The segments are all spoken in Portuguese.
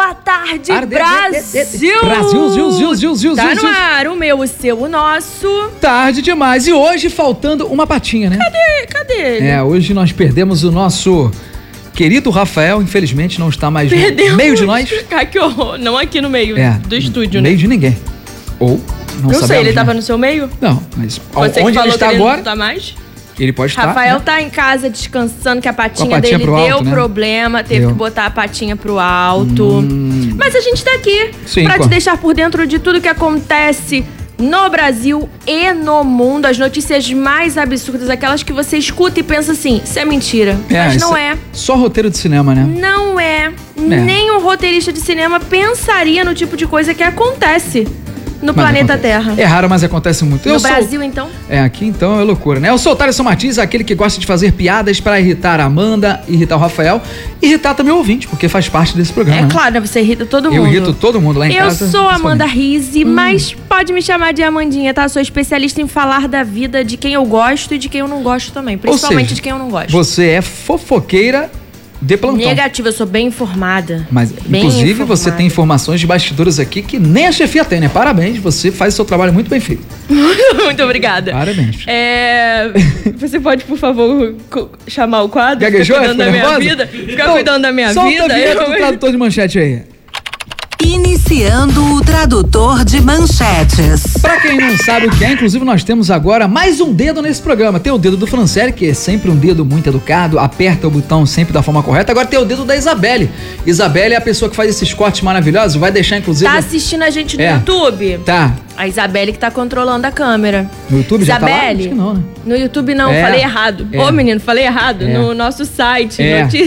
Boa tarde, Brasil! Brasil, Tá no ar, o meu, o seu, o nosso. Tarde demais. E hoje faltando uma patinha, né? Cadê ele? Hoje nós perdemos o nosso querido Rafael, infelizmente não está mais no meio de nós. Que horror. Não aqui no meio do estúdio, no né? meio de ninguém. Ou, não sabemos, sei, ele né? tava no seu meio? Não, mas Você onde ele está que agora, ele não tá mais? ele pode estar. Rafael tá em casa descansando, que a patinha patinha dele pro alto, deu né? problema, teve que botar a patinha pro alto. Mas a gente tá aqui pra te deixar por dentro de tudo que acontece no Brasil e no mundo. As notícias mais absurdas, aquelas que você escuta e pensa assim, isso é mentira. Mas não é. Só roteiro de cinema, né? Não é. Nem um roteirista de cinema pensaria no tipo de coisa que acontece no planeta Terra. É raro, mas acontece muito. No Brasil, então? Aqui então é loucura, né? Eu sou o Thaleson Martins, aquele que gosta de fazer piadas pra irritar a Amanda, irritar o Rafael, irritar também o ouvinte, porque faz parte desse programa. Claro, né? Você irrita todo mundo. Eu irrito todo mundo lá em casa. Eu sou Amanda Rizzi, mas pode me chamar de Amandinha, tá? Sou especialista em falar da vida de quem eu gosto e de quem eu não gosto também. Principalmente de quem eu não gosto. Você é fofoqueira de plantão. Negativa, eu sou bem informada. Mas, inclusive, você tem informações de bastidores aqui que nem a chefia tem, né? Parabéns, você faz o seu trabalho muito bem feito. Muito obrigada. Parabéns. Você pode, por favor, chamar o quadro? Gaguejou? Ficar cuidando da minha vida? Ficar cuidando da minha vida? Solta a vinheta do tradutor de manchete aí. Iniciando o tradutor de manchetes. Pra quem não sabe o que é, inclusive nós temos agora mais um dedo nesse programa. Tem o dedo do Franciele, que é sempre um dedo muito educado, aperta o botão sempre da forma correta. Agora tem o dedo da Isabelle. Isabelle é a pessoa que faz esses cortes maravilhosos, vai deixar inclusive... Tá assistindo a gente no YouTube? Tá. A Isabelle que tá controlando a câmera. No YouTube Isabelle, já tá lá? Acho que não, né? No YouTube não, falei errado. Ô, menino, falei errado. No nosso site,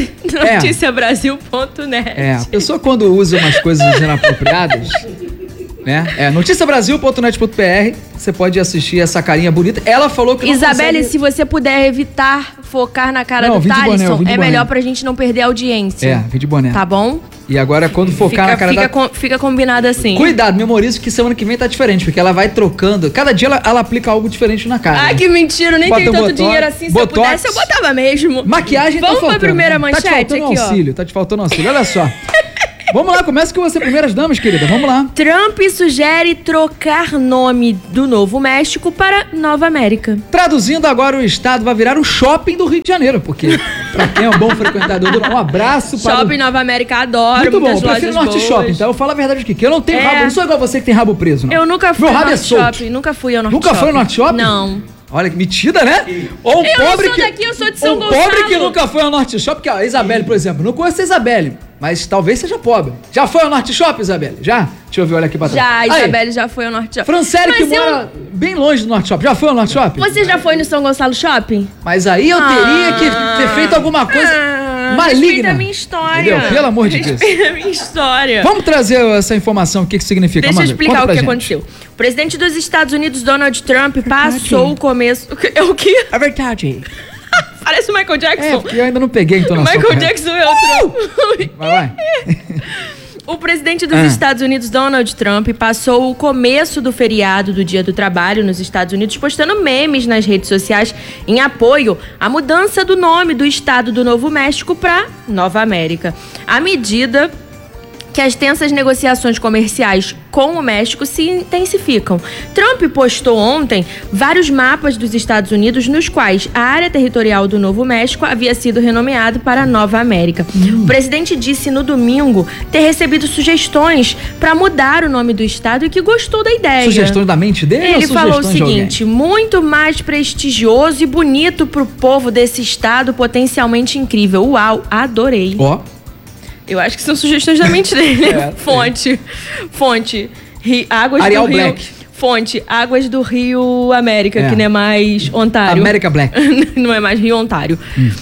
noticiabrasil.net. A pessoa quando usa umas coisas inapropriadas, né? Noticiabrasil.net.br, você pode assistir essa carinha bonita. Ela falou que não Isabelle, consegue... se você puder evitar focar na cara do Thaleson, é melhor pra gente não perder a audiência. Vem de boné. Tá bom? E agora quando focar na cara fica combinado assim. Cuidado, memorize que semana que vem tá diferente, porque ela vai trocando. Cada dia ela aplica algo diferente na cara. Ai, que mentira, eu nem tenho tanto dinheiro assim. Se eu pudesse, eu botava mesmo. Maquiagem tá faltando. Vamos pra primeira manchete aqui, ó. Tá te faltando auxílio, olha só. Vamos lá, começa com você, primeiras damas, querida, vamos lá. Trump sugere trocar nome do Novo México para Nova América. Traduzindo agora, o estado vai virar o shopping do Rio de Janeiro, porque pra quem é um bom frequentador do... Um abraço para... Shopping Nova América, adoro. Muito bom, eu prefiro Norte Shopping, tá? Eu falo a verdade aqui, que eu não tenho rabo, eu não sou igual você que tem rabo preso, não. Eu nunca fui ao Norte Shopping, nunca fui ao Norte Shopping. Nunca foi ao Norte Shopping? Não. Olha que metida, né? Ou um pobre não sou daqui, eu sou de São Gonçalo. Pobre que nunca foi ao Norte Shopping, porque a Isabelle, por exemplo, não conheço a Isabelle, mas talvez seja pobre. Já foi ao Norte Shopping, Isabelle? Já? Deixa eu ver, olha aqui pra trás. Já, a Isabelle já foi ao Norte Shopping. Franciele, que mora bem longe do Norte Shopping. Já foi ao Norte Shopping? Você já foi no São Gonçalo Shopping? Mas aí eu teria que ter feito alguma coisa maligna. Respeita a minha história. Entendeu? Pelo amor de Deus. Respeita a minha história. Vamos trazer essa informação, o que significa. Deixa eu explicar o que aconteceu. O presidente dos Estados Unidos, Donald Trump, passou o começo... É o quê? É verdade. Parece o Michael Jackson. Porque eu ainda não peguei a entonação. Michael Jackson é o Trump. Vai. O presidente dos Estados Unidos, Donald Trump, passou o começo do feriado do Dia do Trabalho nos Estados Unidos postando memes nas redes sociais em apoio à mudança do nome do estado do Novo México para Nova América. A medida que as tensas negociações comerciais com o México se intensificam. Trump postou ontem vários mapas dos Estados Unidos nos quais a área territorial do Novo México havia sido renomeado para Nova América. O presidente disse no domingo ter recebido sugestões para mudar o nome do estado e que gostou da ideia. Sugestões da mente dele? Ele falou o seguinte: muito mais prestigioso e bonito para o povo desse estado, potencialmente incrível. Uau, adorei. Eu acho que são sugestões da mente dele. Fonte. Águas Arial do Rio. Black. Fonte. Águas do Rio América, que não é mais Ontário. América Black. Não é mais Rio Ontário.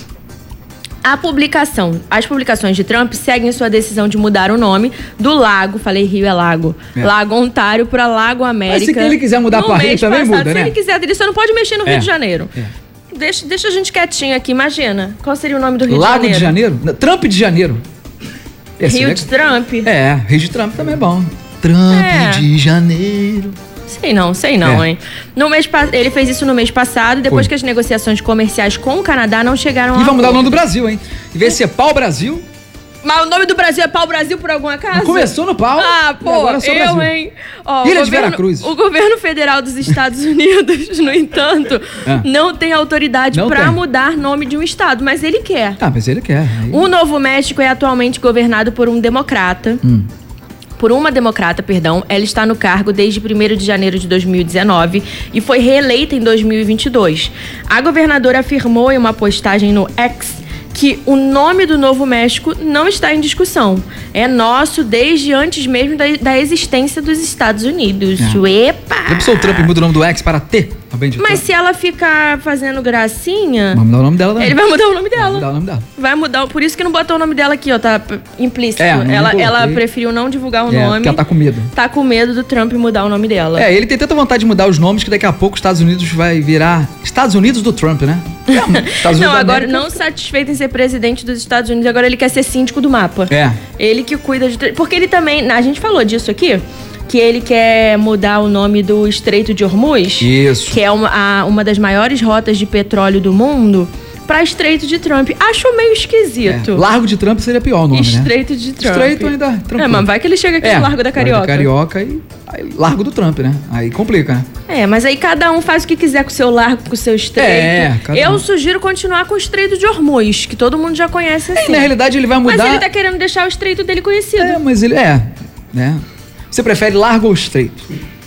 As publicações de Trump seguem sua decisão de mudar o nome do lago, falei Rio é lago, Lago Ontário para Lago América. Mas se ele quiser mudar para Rio também muda, né? Se ele quiser, ele só não pode mexer no Rio de Janeiro. Deixa a gente quietinho aqui, imagina. Qual seria o nome do Rio de Janeiro? Lago de Janeiro? Trump de Janeiro. Rio de Trump. Rio de Trump também é bom. Trump de Janeiro. Sei não, hein? Ele fez isso no mês passado, depois que as negociações comerciais com o Canadá não chegaram a... E vamos mudar o nome do Brasil, hein? Em vez de ser Pau Brasil, Mas o nome do Brasil é pau-Brasil por algum acaso? Começou no pau. Ah, pô, agora é só Brasil. hein? Ó, Ilha de Veracruz. O governo federal dos Estados Unidos, no entanto, não tem autoridade para mudar nome de um estado, mas ele quer. Ah, mas ele quer. Aí... O Novo México é atualmente governado por um democrata. Por uma democrata, perdão. Ela está no cargo desde 1º de janeiro de 2019 e foi reeleita em 2022. A governadora afirmou em uma postagem no X que o nome do Novo México não está em discussão. É nosso desde antes mesmo da existência dos Estados Unidos. Epa! Já pensou o Trump muda o nome do X para T? Mas se ela ficar fazendo gracinha... Vai mudar o nome dela também. Ele vai mudar o nome dela. Vai mudar o nome dela. Vai mudar. Por isso que não botou o nome dela aqui, ó. Tá implícito. Ela preferiu não divulgar o nome. Porque ela tá com medo. Tá com medo do Trump mudar o nome dela. Ele tem tanta vontade de mudar os nomes que daqui a pouco os Estados Unidos vai virar Estados Unidos do Trump, né? Não, agora não satisfeito em ser presidente dos Estados Unidos, agora ele quer ser síndico do mapa. Ele que cuida de... Porque ele também... A gente falou disso aqui, que ele quer mudar o nome do Estreito de Hormuz. Isso. Que é uma das maiores rotas de petróleo do mundo, para Estreito de Trump. Acho meio esquisito. Largo de Trump seria pior o nome, Estreito de Trump. Estreito ainda tranquilo. Mas vai que ele chega aqui no Largo da Carioca. Largo da Carioca e aí, Largo do Trump, né? Aí complica, né? Mas aí cada um faz o que quiser com o seu largo, com o seu estreito. Eu sugiro continuar com o Estreito de Hormuz, que todo mundo já conhece assim. Na realidade ele vai mudar... Mas ele tá querendo deixar o estreito dele conhecido. Mas ele né? Você prefere largo ou estreito?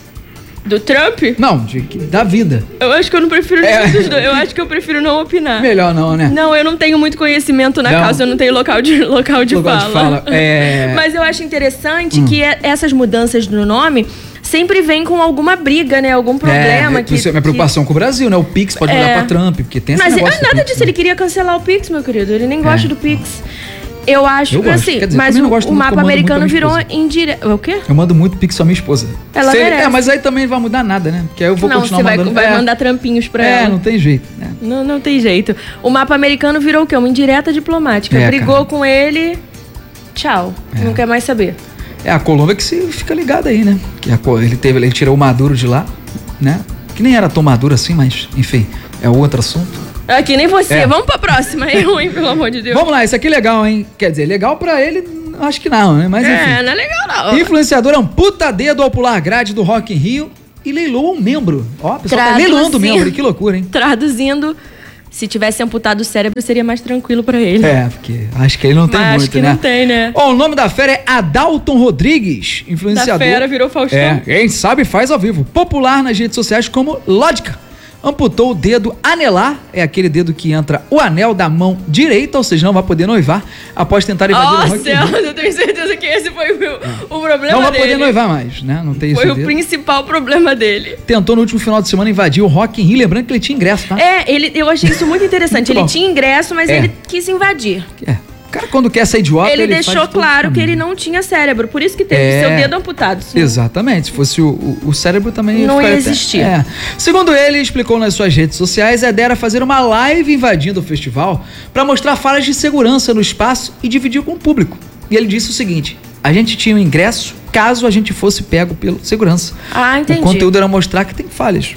Do Trump? Não, da vida. Eu acho que eu não prefiro nenhum dos dois. Eu acho que eu prefiro não opinar. Melhor não, né? Não, eu não tenho muito conhecimento na causa, eu não tenho local de fala. Mas eu acho interessante que essas mudanças no nome sempre vem com alguma briga, né? Algum problema. Isso é minha preocupação com o Brasil, né? O Pix pode mudar pra Trump, porque tem esse negócio. Mas nada disso, ele queria cancelar o Pix, meu querido. Ele nem gosta do Pix. Eu acho que assim, quer dizer, mas o mapa americano virou indireto. O quê? Eu mando muito Pix pra minha esposa. Ela merece. Mas aí também não vai mudar nada, né? Porque aí eu vou continuar mandando. Você vai mandar trampinhos pra ela. Não tem jeito. Não tem jeito. O mapa americano virou o quê? Uma indireta diplomática. Brigou com ele, tchau. Não quer mais saber. A Colômbia que fica ligada aí, né? Que ele tirou o Maduro de lá, né? Que nem era tão maduro assim, mas enfim, é outro assunto. Que nem você. Vamos pra próxima. É ruim, pelo amor de Deus. Vamos lá, isso aqui é legal, hein? Quer dizer, legal pra ele, acho que não, né? Mas enfim. Não é legal não. Influenciador amputa dedo ao pular grade do Rock in Rio e leiloou um membro. Ó, o pessoal tá leiloando o membro, que loucura, hein? Traduzindo, se tivesse amputado o cérebro, seria mais tranquilo pra ele. Porque acho que ele não tem muito, acho que né? Não tem, né? O nome da fera é Adalton Rodrigues, influenciador. Da fera virou Faustão. Quem sabe faz ao vivo. Popular nas redes sociais como Lógica. Amputou o dedo anelar, é aquele dedo que entra o anel da mão direita, ou seja, não vai poder noivar após tentar invadir o Rock in Rio. Eu tenho certeza que esse foi o problema dele. Não vai poder noivar mais, né? Não tem Foi o principal problema dele. Tentou no último final de semana invadir o Rock in Rio, lembrando que ele tinha ingresso, tá? Eu achei isso muito interessante. Ele tinha ingresso, mas ele quis invadir. O cara, quando quer ser idiota, ele deixou claro que ele não tinha cérebro, por isso que teve seu dedo amputado. Exatamente, se fosse o cérebro também não ia existir. Segundo ele, explicou nas suas redes sociais, a ideia era fazer uma live invadindo o festival para mostrar falhas de segurança no espaço e dividir com o público. E ele disse o seguinte: a gente tinha um ingresso caso a gente fosse pego pelo segurança. Entendi. O conteúdo era mostrar que tem falhas.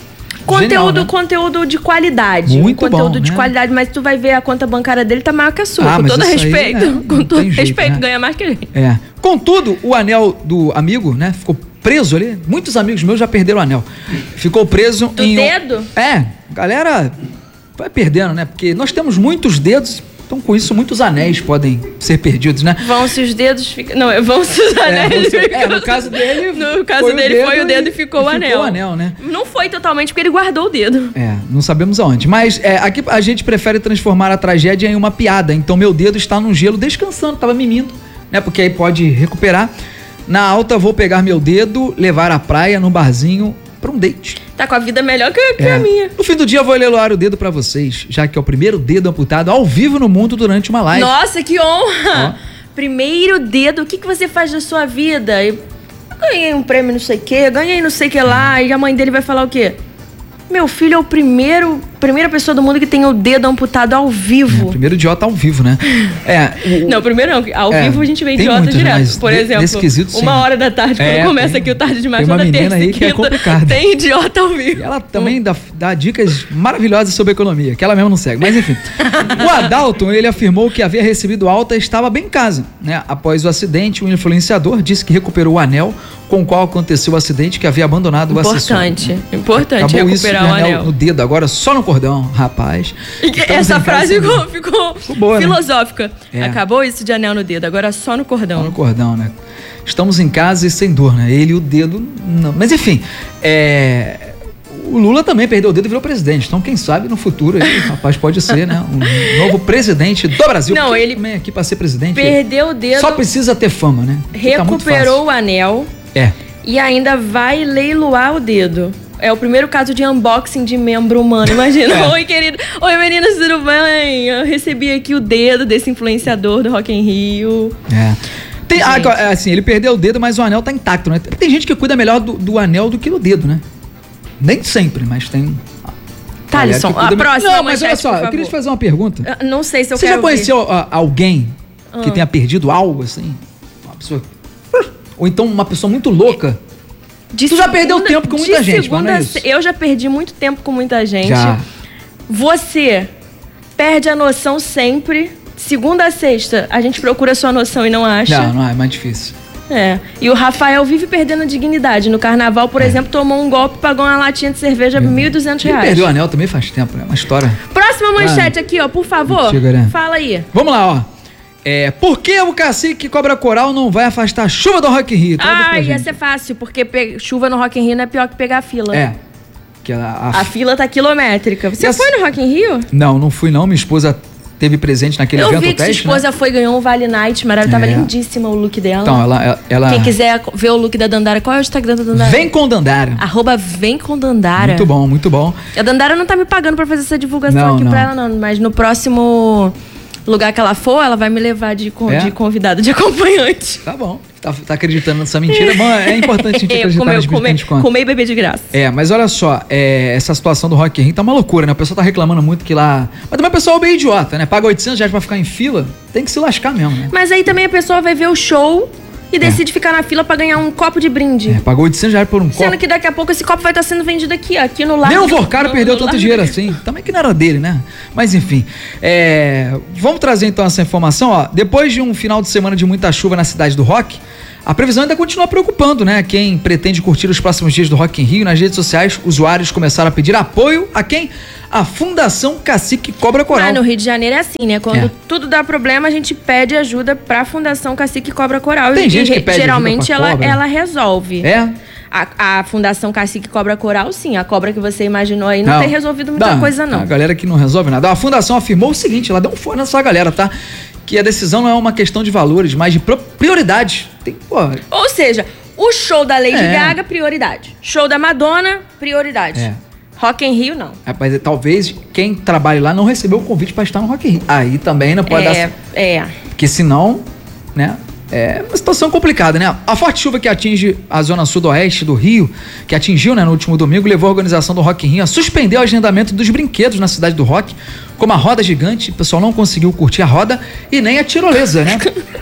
Conteúdo de qualidade. Muito conteúdo bom, de né? qualidade, mas tu vai ver a conta bancária dele tá maior que a sua. Com todo respeito. Aí, com todo respeito, né? ganha mais que ele. Contudo, o anel do amigo, né? Ficou preso ali. Muitos amigos meus já perderam o anel. Ficou preso do dedo? Galera vai perdendo, né? Porque nós temos muitos dedos. Então, com isso, muitos anéis podem ser perdidos, né? Vão-se os dedos... vão-se os anéis... no caso dele... No caso dele foi o dedo e ficou o anel. Ficou o anel, né? Não foi totalmente, porque ele guardou o dedo. Não sabemos aonde. Mas aqui a gente prefere transformar a tragédia em uma piada. Então, meu dedo está no gelo descansando, tava mimindo, né? Porque aí pode recuperar. Na alta, vou pegar meu dedo, levar à praia, num barzinho, para um date. Tá com a vida melhor que a minha. No fim do dia eu vou leiloar o dedo pra vocês, já que é o primeiro dedo amputado ao vivo no mundo durante uma live. Nossa, que honra! Primeiro dedo, o que você faz da sua vida? Eu ganhei um prêmio não sei o quê, ganhei não sei o que lá, e a mãe dele vai falar o quê? Meu filho é o primeiro primeira pessoa do mundo que tem o dedo amputado ao vivo. Primeiro idiota ao vivo, né? Não, primeiro não. Ao vivo a gente vê tem idiota muitos, direto. mas Por exemplo, nesse quesito, sim. 1h da tarde, quando começa aqui o Tarde Demais, tem uma toda menina terça aí e que é quinta, complicada. tem idiota ao vivo. E ela também dá dicas maravilhosas sobre economia, que ela mesma não segue. Mas enfim, o Adalton, ele afirmou que havia recebido alta e estava bem em casa, né? Após o acidente, o influenciador disse que recuperou o anel com o qual aconteceu o acidente, que havia abandonado o assessor. Importante Acabou recuperar isso, o anel. No dedo, agora só no cordão, rapaz. Essa frase ficou boa, filosófica. Né? Acabou isso de anel no dedo, agora só no cordão. Só no cordão, né? Estamos em casa e sem dor, né? Ele e o dedo, não. Mas enfim, o Lula também perdeu o dedo e virou presidente. Então, quem sabe no futuro, ele, rapaz, pode ser, né? Um novo presidente do Brasil. Não, ele também aqui para ser presidente. Perdeu o dedo. Só precisa ter fama, né? Recuperou o anel. E ainda vai leiloar o dedo. É o primeiro caso de unboxing de membro humano, imagina. Oi, querido. Oi, meninas, tudo bem? Eu recebi aqui o dedo desse influenciador do Rock in Rio. Tem, assim, ele perdeu o dedo, mas o anel tá intacto, né? Tem gente que cuida melhor do anel do que do dedo, né? Nem sempre, mas tem... Thalisson, a próxima. Não, mas olha só, eu queria te fazer uma pergunta. Não sei se eu Você quero já conheceu alguém que tenha perdido algo, assim? Uma pessoa... Ou então uma pessoa muito louca? Tu já perdeu tempo com muita gente, mas não é isso? Eu já perdi muito tempo com muita gente. Já. Você perde a noção sempre. Segunda a sexta, a gente procura a sua noção e não acha. Não é mais difícil. E o Rafael vive perdendo a dignidade. No carnaval, por exemplo, tomou um golpe e pagou uma latinha de cerveja por R$1.200. Ele perdeu o anel também faz tempo, né? Uma história. Próxima manchete aqui, ó, por favor. Fala aí. Vamos lá, ó. Por que o cacique Cobra Coral não vai afastar a chuva do Rock in Rio? Ia ser fácil, porque chuva no Rock in Rio não é pior que pegar a fila. Que a fila tá quilométrica. Você foi no Rock in Rio? Não fui não. Minha esposa teve presente naquele evento teste. Eu vi que sua esposa foi, ganhou um Vale Night maravilhoso. Tava lindíssima o look dela. Então, ela... Quem quiser ver o look da Dandara, qual é o Instagram da Dandara? Vem com Dandara. @vemcomdandara. Muito bom, muito bom. A Dandara não tá me pagando pra fazer essa divulgação pra ela, não. Mas no próximo lugar que ela for, ela vai me levar de convidada, de acompanhante. Tá bom. Tá acreditando nessa mentira? Bom, é importante a gente acreditar nas mentiras que a gente conta. Comer e beber de graça. Mas olha só, essa situação do Rock in Rio tá uma loucura, né? O pessoal tá reclamando muito que lá... Mas também o pessoal é meio idiota, né? Paga R$800 pra ficar em fila, tem que se lascar mesmo, né? Mas aí também a pessoa vai ver o show e decide ficar na fila pra ganhar um copo de brinde. Pagou R$800 por um copo. Sendo que daqui a pouco esse copo vai estar sendo vendido aqui no lado. Nem o Vorcaro perdeu tanto dinheiro assim. Também que não era dele, né? Mas enfim. Vamos trazer então essa informação, ó. Depois de um final de semana de muita chuva na cidade do rock, a previsão ainda continua preocupando, né? Quem pretende curtir os próximos dias do Rock in Rio, nas redes sociais, usuários começaram a pedir apoio a quem? A Fundação Cacique Cobra Coral. No Rio de Janeiro é assim, né? Quando tudo dá problema, a gente pede ajuda pra Fundação Cacique Cobra Coral. Tem gente que pede geralmente ajuda pra cobra. ela resolve. A Fundação Cacique Cobra Coral, sim. A cobra que você imaginou aí não tem resolvido muita coisa, não. A galera que não resolve nada. A Fundação afirmou o seguinte, ela deu um fora nessa galera, tá? Que a decisão não é uma questão de valores, mas de prioridade. Ou seja, o show da Lady Gaga, prioridade. Show da Madonna, prioridade. Rock in Rio, não. Rapaz, talvez quem trabalhe lá não recebeu o convite para estar no Rock in Rio. Aí também não pode dar... Porque senão, né... É uma situação complicada, né? A forte chuva que atinge a zona sudoeste do Rio, que atingiu, né, no último domingo, levou a organização do Rock in Rio a suspender o agendamento dos brinquedos na cidade do rock, como a roda gigante. O pessoal não conseguiu curtir a roda e nem a tirolesa, né?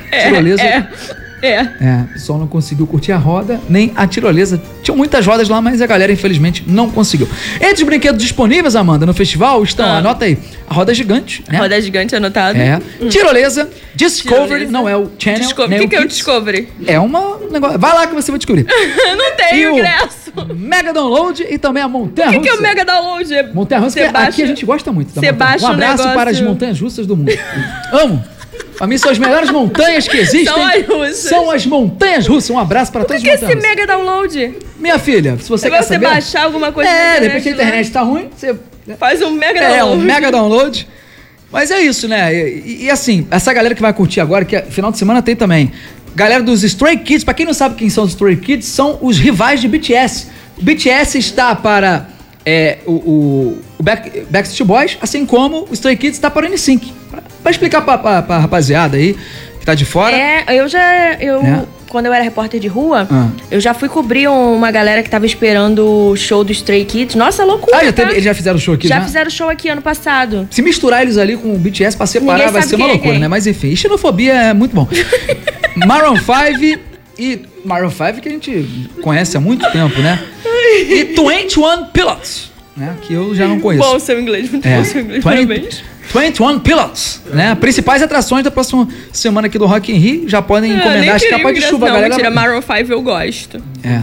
O pessoal não conseguiu curtir a roda, nem a tirolesa. Tinham muitas rodas lá, mas a galera, infelizmente, não conseguiu. Entre os brinquedos disponíveis, Amanda, no festival, estão, anota aí, a roda gigante, né? Roda gigante anotado. Tirolesa, Discovery, não é o Channel. O que é o Discovery? É um negócio. Vai lá que você vai descobrir. Não tem ingresso. Mega Download e também a Montanha Russa. O que é o Mega Download? Montanha Russa, aqui a gente gosta muito. Você baixa um abraço para as montanhas russas do mundo. Amo. Pra mim são as melhores montanhas que existem. São as russas. São as montanhas russas. Um abraço para todas as montanhas. O que é esse Mega Download? Minha filha, se você quer saber... você baixar alguma coisa na internet, de repente a internet tá ruim, você... Faz um Mega Download. Um Mega Download. Mas é isso, né? E assim, essa galera que vai curtir agora, que final de semana tem também. Galera dos Stray Kids, pra quem não sabe quem são os Stray Kids, são os rivais de BTS. O BTS está para o Backstreet Boys, assim como o Stray Kids está para o N5. Pra explicar pra rapaziada aí que tá de fora. quando eu era repórter de rua, eu já fui cobrir uma galera que tava esperando o show do Stray Kids. Nossa, loucura, eles já fizeram show aqui, Já fizeram show aqui ano passado. Se misturar eles ali com o BTS pra separar, vai ser uma loucura, né? Mas enfim, xenofobia é muito bom. Maroon 5 que a gente conhece há muito tempo, né? E 21 Pilots, né? Que eu já não conheço. Bom seu inglês, muito bom seu inglês, parabéns. 21 Pilots, né? Principais atrações da próxima semana aqui do Rock in Rio. Já podem encomendar, acho que capaz de chuva, galera. Mentira, Maroon 5 eu gosto.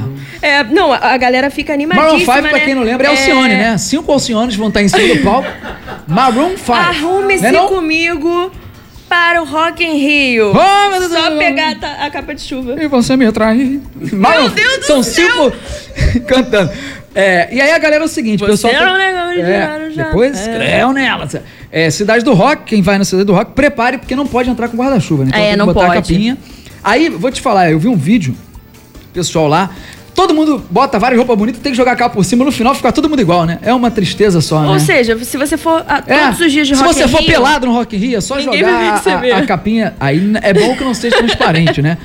Não, a galera fica animadíssima, Maroon 5, pra quem não lembra, é Alcione, né? 5 Alciones vão estar em cima do palco. Maroon 5. Arrume-se comigo para o Rock in Rio. Só pegar a capa de chuva. E você me atrai. Meu Deus do São céu! 5 cantando. E aí a galera é o seguinte, pessoal. Depois creu nela. Cidade do Rock, quem vai na Cidade do Rock, prepare, porque não pode entrar com guarda-chuva, né? Então tem que botar a capinha. Aí, vou te falar, eu vi um vídeo, pessoal lá, todo mundo bota várias roupas bonitas, tem que jogar a capa por cima, no final fica todo mundo igual, né? É uma tristeza só, né? Ou seja, se você for todos os dias de Rock in Rio... Se você for pelado no Rock in Rio, é só jogar a capinha. Aí é bom que não seja transparente, né?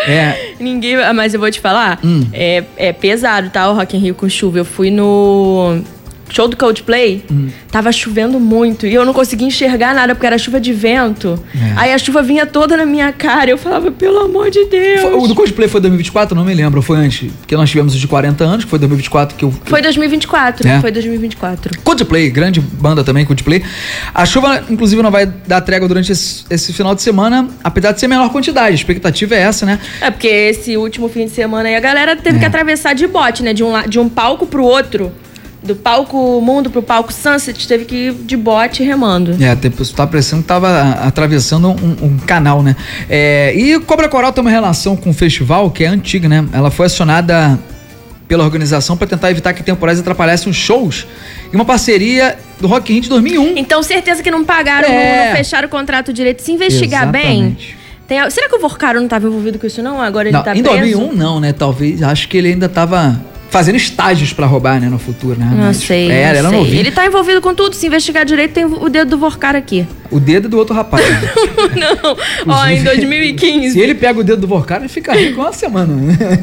Mas eu vou te falar, é pesado, tá? O Rock in Rio com chuva. Eu fui no show do Coldplay, tava chovendo muito e eu não conseguia enxergar nada porque era chuva de vento. Aí a chuva vinha toda na minha cara e eu falava, pelo amor de Deus. O do Coldplay foi 2024? Não me lembro, foi antes? Porque nós tivemos os de 40 anos, que foi 2024 que eu... Foi 2024, foi 2024. Coldplay, grande banda também, Coldplay. A chuva, inclusive, não vai dar trégua durante esse final de semana, apesar de ser menor quantidade. A expectativa é essa, né? Porque esse último fim de semana aí a galera teve que atravessar de bote, né? De um palco pro outro. Do palco Mundo pro palco Sunset, teve que ir de bote remando. Tá parecendo que tava atravessando um canal, né? E Cobra Coral tem uma relação com o festival que é antiga, né? Ela foi acionada pela organização para tentar evitar que temporais atrapalhassem os shows e uma parceria do Rock in Rio de 2001. Então, certeza que não pagaram, não fecharam o contrato direito. Se investigar bem... Será que o Vorcaro não estava envolvido com isso, não? Agora ele tá preso? Em 2001 não, né? Talvez, acho que ele ainda tava... fazendo estágios pra roubar, né, no futuro, né? Não sei. Ele tá envolvido com tudo. Se investigar direito, tem o dedo do Vorcaro aqui. O dedo do outro rapaz. Né? Não. Em 2015. Se ele pega o dedo do Vorcaro, ele fica rico uma semana.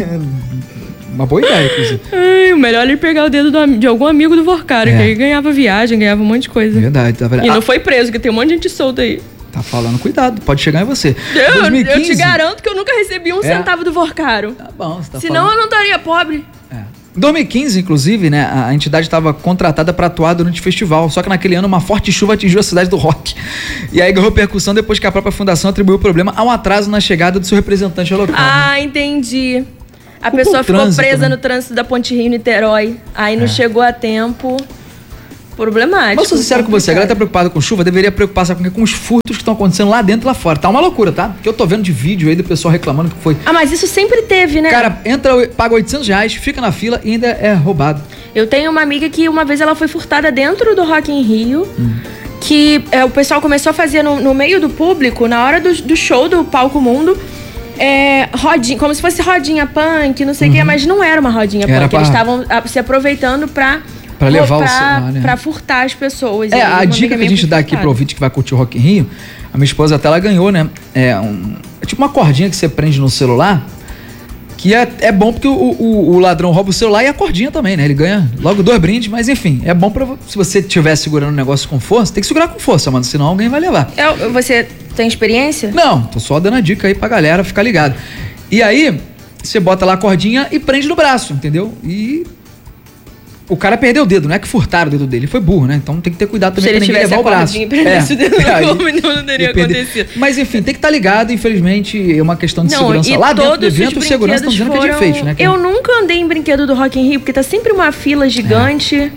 Uma boa ideia, inclusive. O melhor é ele pegar o dedo de algum amigo do Vorcaro, que aí ganhava viagem, ganhava um monte de coisa. Verdade. Tá vendo? E não foi preso, porque tem um monte de gente solta aí. Tá falando, cuidado, pode chegar em você. 2015, eu te garanto que eu nunca recebi um centavo do Vorcaro. Tá bom, você tá Senão falando. Eu não estaria pobre. Em 2015, inclusive, né, a entidade estava contratada para atuar durante o festival, só que naquele ano uma forte chuva atingiu a cidade do rock. E aí ganhou repercussão depois que a própria fundação atribuiu o problema a um atraso na chegada do seu representante local. Entendi. A pessoa ficou presa no trânsito da Ponte Rio-Niterói. Aí não chegou a tempo. Problemático. Mas sou sincero com você, a galera tá preocupada com chuva, deveria preocupar, sabe, com os furtos que estão acontecendo lá dentro e lá fora. Tá uma loucura, tá? Porque eu tô vendo de vídeo aí do pessoal reclamando que foi... mas isso sempre teve, né? Cara, paga R$800, fica na fila e ainda é roubado. Eu tenho uma amiga que uma vez ela foi furtada dentro do Rock in Rio, que o pessoal começou a fazer no meio do público, na hora do show do Palco Mundo, rodinha, como se fosse rodinha punk, não sei o que, mas não era uma rodinha punk. Eles estavam se aproveitando pra levar o celular, né? Pra furtar as pessoas. A dica que a gente dá aqui pro ouvinte que vai curtir o Rock in Rio, a minha esposa até ela ganhou, né? É tipo uma cordinha que você prende no celular, que é bom porque o ladrão rouba o celular e a cordinha também, né? Ele ganha logo 2 brindes, mas enfim, é bom se você estiver segurando o negócio com força, tem que segurar com força, mano, senão alguém vai levar. Você tem experiência? Não, tô só dando a dica aí pra galera ficar ligado. E aí, você bota lá a cordinha e prende no braço, entendeu? E... o cara perdeu o dedo, não é que furtaram o dedo dele, foi burro, né? Então tem que ter cuidado também pra ninguém levar o braço. Se ele tivesse o dedo não teria acontecido. Mas enfim, tem que estar ligado, infelizmente, é uma questão de segurança. Lá dentro do evento, os seguranças estão dizendo que é de feito, né? Eu nunca andei em brinquedo do Rock in Rio, porque tá sempre uma fila gigante.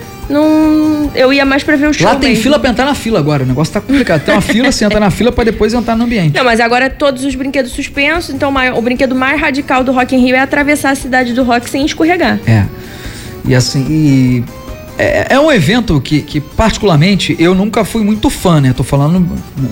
Eu ia mais pra ver o show. Lá tem fila pra entrar na fila agora, o negócio tá complicado. Tem uma fila, você entra na fila pra depois entrar no ambiente. Não, mas agora todos os brinquedos suspensos, então o brinquedo mais radical do Rock in Rio é atravessar a cidade do rock sem escorregar. E assim, é um evento que particularmente eu nunca fui muito fã, né? Tô falando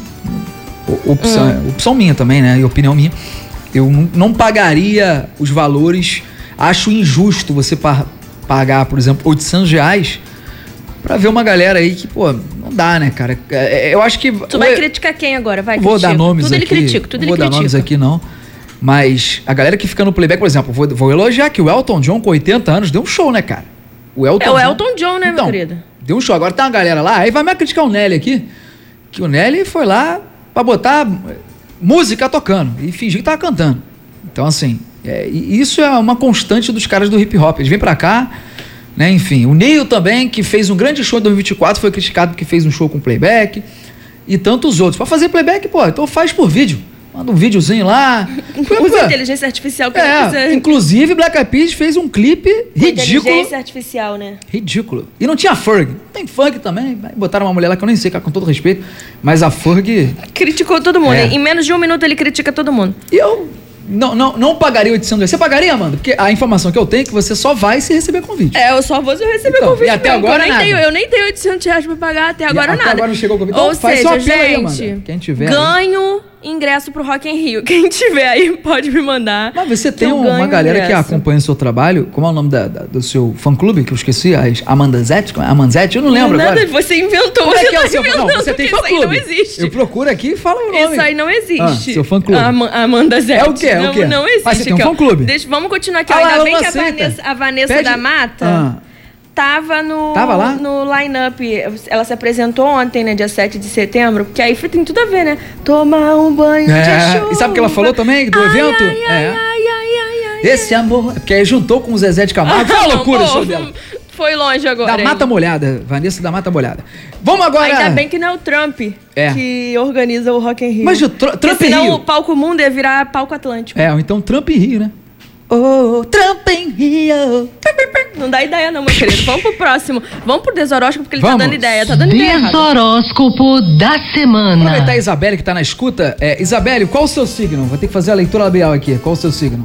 opção minha também, né? E opinião minha. Eu não pagaria os valores. Acho injusto você pagar, por exemplo, R$800 pra ver uma galera aí que, pô, não dá, né, cara? Eu acho que... Tu vai criticar quem agora? Vai, vou dar nomes tudo aqui. Tudo ele critica. Vou dar nomes aqui, não. Mas a galera que fica no playback, por exemplo, vou elogiar que o Elton John, com 80 anos, deu um show, né, cara? O Elton John, né, então, meu querido? Deu um show. Agora tem uma galera lá, aí vai mais criticar o Nelly aqui, que o Nelly foi lá pra botar música tocando e fingir que tava cantando. Então, assim, isso é uma constante dos caras do hip hop. Eles vêm pra cá, né, enfim. O Neil também, que fez um grande show em 2024, foi criticado porque fez um show com playback. E tantos outros. Pra fazer playback, pô, então faz por vídeo. Manda um videozinho lá. Usa inteligência artificial que ele quiser. Inclusive, Black Eyed Peas fez um clipe ridículo. Inteligência artificial, né? Ridículo. E não tinha Ferg. Tem funk também. Botaram uma mulher lá que eu nem sei, com todo respeito. Mas a Ferg... Criticou todo mundo. Em menos de 1 minuto ele critica todo mundo. E eu não pagaria 800 reais. Você pagaria, Amanda? Porque a informação que eu tenho é que você só vai se receber convite. Eu só vou se eu receber convite. E até mesmo, agora eu nem tenho 800 reais pra pagar, até agora nada. Até agora não chegou o convite. Ou então, faz seja, só apelo aí, Amanda. gente, quem tiver ganho ingresso pro Rock in Rio. Quem tiver aí pode me mandar. Mas você tem uma galera que acompanha o seu trabalho. Como é o nome do seu fã-clube? Que eu esqueci. As Amandanzete? Amanzete? Eu não lembro agora. Você inventou. Como é que é o seu fã-clube? Não, você tem fã-clube. Isso aí não existe. Eu procuro aqui e falo o nome. Isso aí não existe. Seu fã-clube. Amandazete. É o quê? É o quê? Não existe. Mas você tem um fã-clube. Vamos continuar aqui. Ainda bem que a Vanessa da Mata... Tava lá? No line-up. Ela se apresentou ontem, né? Dia 7 de setembro. Que aí tem tudo a ver, né? Tomar um banho de chuva. E sabe o que ela falou também do evento? Esse amor. Porque aí juntou com o Zezé de Camargo. Foi uma loucura o show dela. Foi longe agora. Da Mata Molhada. Vanessa da Mata Molhada. Vamos agora... Ainda bem que não é o Trump que organiza o Rock in Rio. Mas o Trump em senão Rio... o palco mundo ia virar palco Atlântico. Ou então Trump em Rio, né? Trump em Rio. Não dá ideia não, meu querido. Vamos pro próximo. Vamos pro desoróscopo, porque ele tá dando ideia. Tá dando ideia errada. Desoróscopo da semana. Aproveitar a Isabelle que tá na escuta. Isabelle, qual o seu signo? Vou ter que fazer a leitura labial aqui. Qual o seu signo?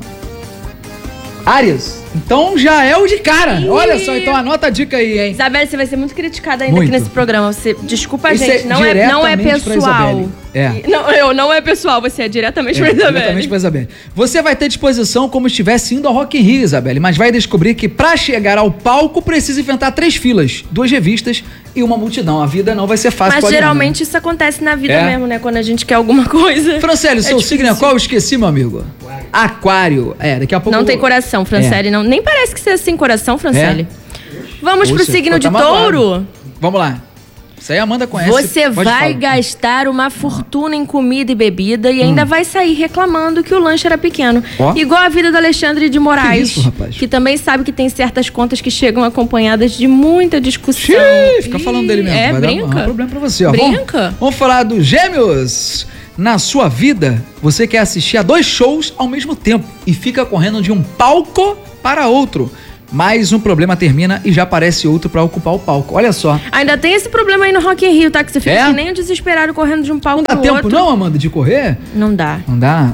Áries. Então já é o de cara. Olha só, então anota a dica aí, hein? Isabelle, você vai ser muito criticada ainda aqui nesse programa. Desculpa, gente. Não é pessoal. Não é pessoal, você é diretamente pra Isabelle. Diretamente pra Isabelle. Você vai ter disposição como se estivesse indo ao Rock in Rio, Isabelle, mas vai descobrir que pra chegar ao palco precisa enfrentar 3 filas, 2 revistas e uma multidão. A vida não vai ser fácil. Mas geralmente isso acontece na vida mesmo, né? Quando a gente quer alguma coisa. Franciele, seu signo é qual? Eu esqueci, meu amigo. Aquário. Daqui a pouco... Não tem coração, Franciele. Não. Nem parece que você é sem coração, Franciele. Vamos pro signo de Touro? Vamos lá. Isso aí a Amanda conhece. Você vai gastar uma fortuna em comida e bebida e ainda vai sair reclamando que o lanche era pequeno. Igual a vida do Alexandre de Moraes, que isso, rapaz? Que também sabe que tem certas contas que chegam acompanhadas de muita discussão. Fica falando dele mesmo. Vai dar um problema pra você. Brinca. Vamos falar dos Gêmeos. Na sua vida, você quer assistir a 2 shows ao mesmo tempo e fica correndo de um palco para outro. Mas um problema termina e já aparece outro pra ocupar o palco. Olha só. Ainda tem esse problema aí no Rock in Rio, tá? Que você fica que nem um desesperado correndo de um palco pro outro. Não dá tempo não, Amanda, de correr? Não dá. Não dá?